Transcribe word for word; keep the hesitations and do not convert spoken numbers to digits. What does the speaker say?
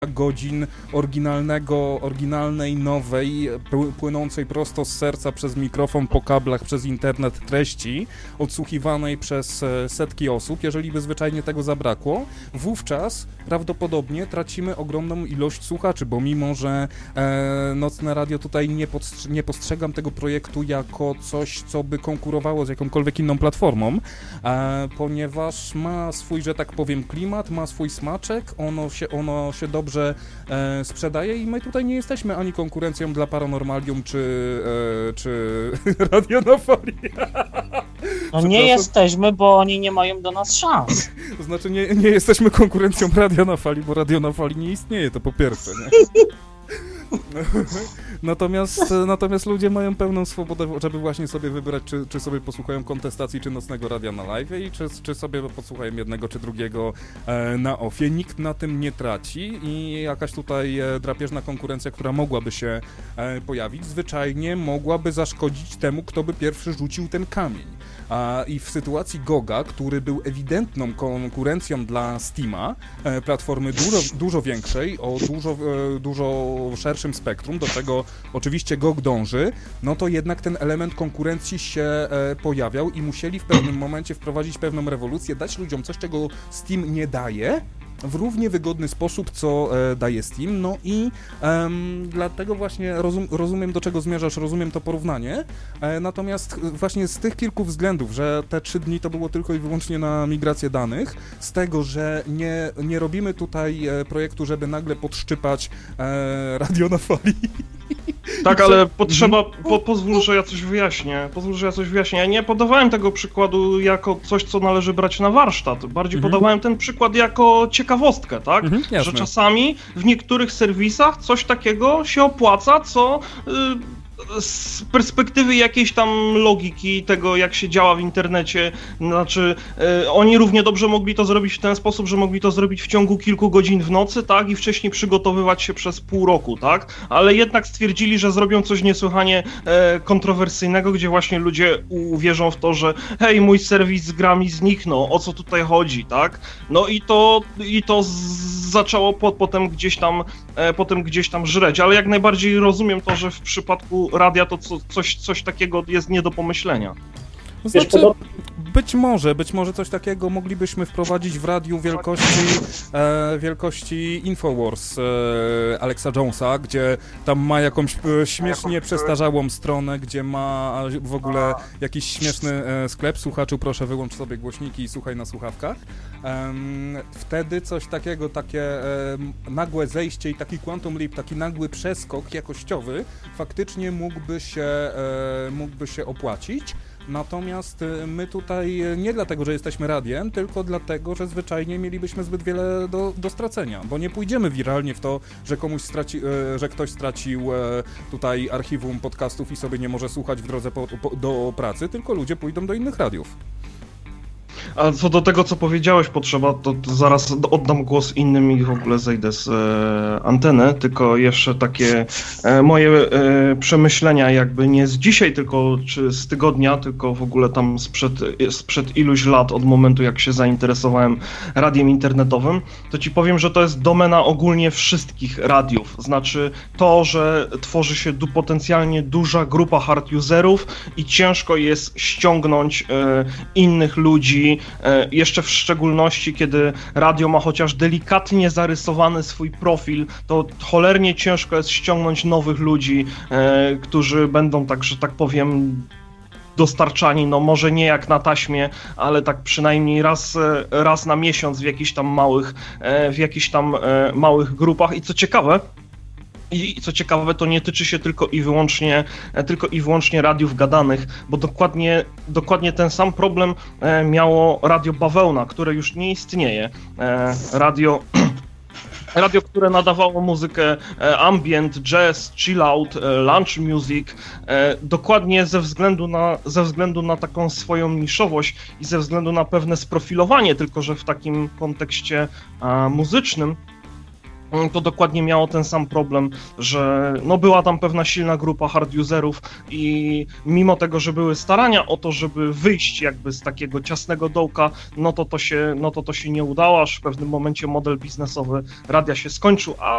godzin oryginalnego, oryginalnej, nowej, płynącej prosto z serca przez mikrofon, po kablach, przez internet treści, odsłuchiwanej przez setki osób. Jeżeli by zwyczajnie tego zabrakło, wówczas prawdopodobnie tracimy ogromną ilość słuchaczy, bo mimo, że e, Nocne Radio tutaj nie, podstrze- nie postrzegam tego projektu jako coś, co by konkurowało z jakąkolwiek inną platformą, e, ponieważ ma swój, że tak powiem, klimat, ma swój smaczek, ono się, ono się dobrze że e, sprzedaje i my tutaj nie jesteśmy ani konkurencją dla Paranormalium czy, e, czy Radionofolii. No nie jesteśmy, bo oni nie mają do nas szans. To znaczy nie, nie jesteśmy konkurencją Radionofolii, bo Radionofolii nie istnieje, to po pierwsze, nie? Natomiast, natomiast ludzie mają pełną swobodę, żeby właśnie sobie wybrać, czy, czy sobie posłuchają kontestacji, czy Nocnego Radia na live i czy, czy sobie posłuchają jednego, czy drugiego e, na offie. Nikt na tym nie traci i jakaś tutaj e, drapieżna konkurencja, która mogłaby się e, pojawić, zwyczajnie mogłaby zaszkodzić temu, kto by pierwszy rzucił ten kamień. A, I w sytuacji Goga, który był ewidentną konkurencją dla Steama, e, platformy dużo, dużo większej, o dużo, e, dużo szerszym spektrum, do czego oczywiście G O G dąży, no to jednak ten element konkurencji się e, pojawiał i musieli w pewnym momencie wprowadzić pewną rewolucję, dać ludziom coś, czego Steam nie daje, w równie wygodny sposób, co e, daje Steam, no i em, dlatego właśnie rozum, rozumiem, do czego zmierzasz, rozumiem to porównanie, e, natomiast właśnie z tych kilku względów, że te trzy dni to było tylko i wyłącznie na migrację danych, z tego, że nie, nie robimy tutaj e, projektu, żeby nagle podszczypać e, Radionofolii. Tak, ale potrzeba, po, pozwól, że ja coś wyjaśnię, pozwól, że ja coś wyjaśnię. Ja nie podawałem tego przykładu jako coś, co należy brać na warsztat, bardziej mhm. podawałem ten przykład jako ciekawostkę, tak? Mhm, że czasami w niektórych serwisach coś takiego się opłaca, co... Yy, z perspektywy jakiejś tam logiki tego, jak się działa w internecie, znaczy e, oni równie dobrze mogli to zrobić w ten sposób, że mogli to zrobić w ciągu kilku godzin w nocy, tak, i wcześniej przygotowywać się przez pół roku, tak, ale jednak stwierdzili, że zrobią coś niesłychanie e, kontrowersyjnego, gdzie właśnie ludzie uwierzą w to, że hej, mój serwis z grami zniknął, o co tutaj chodzi, tak, no i to, i to z, zaczęło po, potem gdzieś tam, e, potem gdzieś tam żreć, ale jak najbardziej rozumiem to, że w przypadku radia to co, coś, coś takiego jest nie do pomyślenia. Znaczy, być może, być może coś takiego moglibyśmy wprowadzić w radiu wielkości, e, wielkości Infowars e, Alexa Jonesa, gdzie tam ma jakąś e, śmiesznie przestarzałą stronę, gdzie ma w ogóle jakiś śmieszny e, sklep. Słuchaczu, proszę wyłącz sobie głośniki i słuchaj na słuchawkach. E, wtedy coś takiego, takie e, nagłe zejście i taki quantum leap, taki nagły przeskok jakościowy faktycznie mógłby się, e, mógłby się opłacić. Natomiast my tutaj nie dlatego, że jesteśmy radiem, tylko dlatego, że zwyczajnie mielibyśmy zbyt wiele do, do stracenia, bo nie pójdziemy wiralnie w to, że komuś straci, że ktoś stracił tutaj archiwum podcastów i sobie nie może słuchać w drodze po, po, do pracy, tylko ludzie pójdą do innych radiów. A co do tego, co powiedziałeś, potrzeba, to, to zaraz oddam głos innym i w ogóle zejdę z e, anteny, tylko jeszcze takie e, moje e, przemyślenia jakby nie z dzisiaj, tylko czy z tygodnia, tylko w ogóle tam sprzed, sprzed iluś lat, od momentu jak się zainteresowałem radiem internetowym, to ci powiem, że to jest domena ogólnie wszystkich radiów, znaczy to, że tworzy się du, potencjalnie duża grupa hard userów i ciężko jest ściągnąć e, innych ludzi, jeszcze w szczególności, kiedy radio ma chociaż delikatnie zarysowany swój profil, to cholernie ciężko jest ściągnąć nowych ludzi, e, którzy będą, tak, że tak powiem, dostarczani, no może nie jak na taśmie, ale tak przynajmniej raz, raz na miesiąc w jakichś tam małych, e, w jakichś tam e, małych grupach. I co ciekawe, I co ciekawe, to nie tyczy się tylko i wyłącznie, tylko i wyłącznie radiów gadanych, bo dokładnie, dokładnie ten sam problem miało Radio Bawełna, które już nie istnieje. Radio, radio, które nadawało muzykę ambient, jazz, chill out, lounge music, dokładnie ze względu na, ze względu na taką swoją niszowość i ze względu na pewne sprofilowanie, tylko że w takim kontekście muzycznym, to dokładnie miało ten sam problem, że no była tam pewna silna grupa hard userów i mimo tego, że były starania o to, żeby wyjść jakby z takiego ciasnego dołka, no to to się, no to to się nie udało, aż w pewnym momencie model biznesowy radia się skończył, a